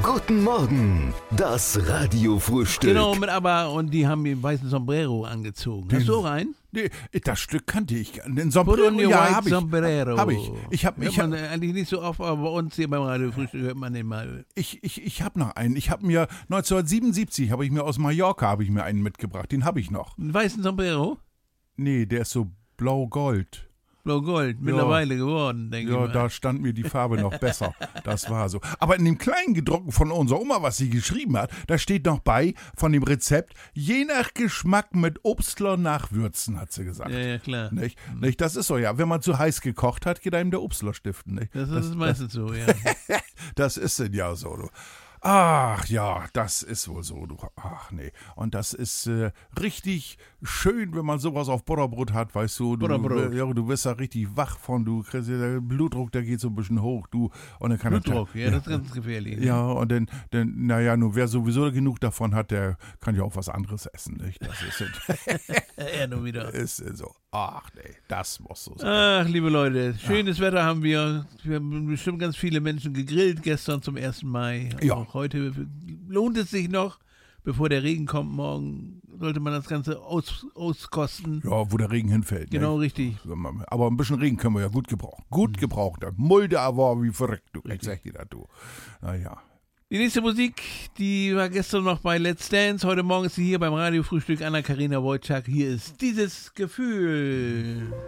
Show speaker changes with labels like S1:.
S1: Guten Morgen, das Radiofrühstück.
S2: Genau, mit ABBA und die haben den weißen Sombrero angezogen. Hast du auch einen?
S3: Nee, das Stück kannte ich. Den
S2: Put on
S3: Sombrero,
S2: your
S3: ja,
S2: white
S3: hab ich.
S2: Sombrero.
S3: Hab ich. Ich hab
S2: Hört man eigentlich nicht so oft, aber bei uns hier beim Radiofrühstück hört man den mal.
S3: Ich hab noch einen. Ich hab mir 1977 habe ich mir aus Mallorca einen mitgebracht. Den habe ich noch.
S2: Einen weißen Sombrero?
S3: Nee, der ist so blau-gold.
S2: Blau-Gold, mittlerweile geworden, denke ich
S3: Ja,
S2: mal.
S3: da stand mir die Farbe noch besser. Das war so. Aber in dem kleinen Gedruckten von unserer Oma, was sie geschrieben hat, da steht noch bei, von dem Rezept, je nach Geschmack mit Obstler nachwürzen, hat sie gesagt.
S2: Ja, klar.
S3: Nicht? Nicht? Das ist so, ja. Wenn man zu heiß gekocht hat, geht einem der Obstler stiften. Nicht?
S2: Das ist meistens so, ja.
S3: Das ist denn ja so, du. Ach ja, das ist wohl so, du. Ach nee. Und das ist richtig schön, wenn man sowas auf Butterbrot hat, weißt du.
S2: Butterbrot.
S3: Du wirst da richtig wach von, du kriegst ja, der Blutdruck, der geht so ein bisschen hoch, du. Und dann kann
S2: Blutdruck, ja, das ist ganz gefährlich. Ne?
S3: Ja, und dann, naja, nur wer sowieso genug davon hat, der kann ja auch was anderes essen, nicht? Das ist
S2: Ja, nur wieder.
S3: ist so. Ach nee, das muss so sein.
S2: Ach, liebe Leute, schönes Wetter haben wir. Wir haben bestimmt ganz viele Menschen gegrillt gestern zum 1. Mai.
S3: Ja.
S2: Auch heute lohnt es sich noch, bevor der Regen kommt morgen, sollte man das Ganze auskosten.
S3: Ja, wo der Regen hinfällt.
S2: Genau,
S3: ne?
S2: richtig.
S3: Aber ein bisschen Regen können wir ja gut gebrauchen. Gut gebraucht. Der Mulde aber wie verrückt, du. Ich sag dir das, du. Naja.
S2: Die nächste Musik, die war gestern noch bei Let's Dance. Heute Morgen ist sie hier beim Radiofrühstück. Anna-Karina Wojcik. Hier ist dieses Gefühl.